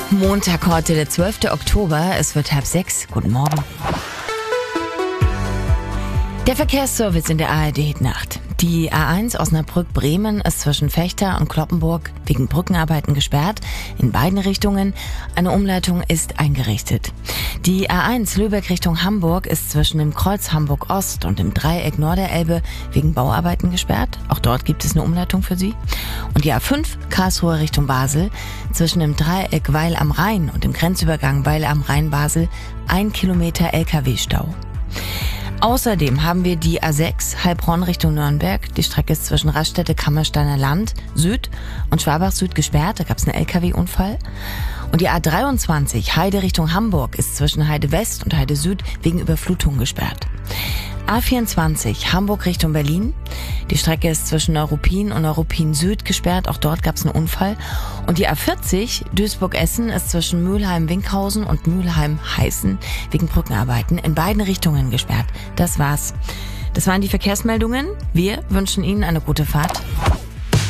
Montag heute, der 12. Oktober. Es wird 5:30. Guten Morgen. Der Verkehrsservice in der ARD-Nacht. Die A1 Osnabrück-Bremen ist zwischen Vechta und Cloppenburg wegen Brückenarbeiten gesperrt. In beiden Richtungen. Eine Umleitung ist eingerichtet. Die A1 Lübeck Richtung Hamburg ist zwischen dem Kreuz Hamburg-Ost und dem Dreieck Norderelbe wegen Bauarbeiten gesperrt. Auch dort gibt es eine Umleitung für Sie. Und die A5 Karlsruhe Richtung Basel zwischen dem Dreieck Weil am Rhein und dem Grenzübergang Weil am Rhein-Basel 1 Kilometer LKW-Stau. Außerdem haben wir die A6 Heilbronn Richtung Nürnberg. Die Strecke ist zwischen Raststätte Kammersteiner Land Süd und Schwabach Süd gesperrt. Da gab es einen LKW-Unfall. Und die A23 Heide Richtung Hamburg ist zwischen Heide West und Heide Süd wegen Überflutung gesperrt. A24 Hamburg Richtung Berlin. Die Strecke ist zwischen Neuruppin und Neuruppin Süd gesperrt. Auch dort gab es einen Unfall. Und die A40 Duisburg-Essen ist zwischen Mülheim-Winkhausen und Mülheim-Heißen wegen Brückenarbeiten in beiden Richtungen gesperrt. Das war's. Das waren die Verkehrsmeldungen. Wir wünschen Ihnen eine gute Fahrt.